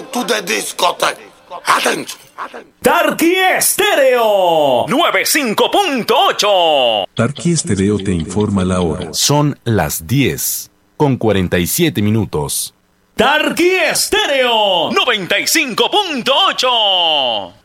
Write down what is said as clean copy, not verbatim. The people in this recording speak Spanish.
to the discotheque. Attention. Tarqui Estéreo 95.8. Tarqui Estéreo te informa la hora. Son las 10:47. Tarqui Estéreo 95.8.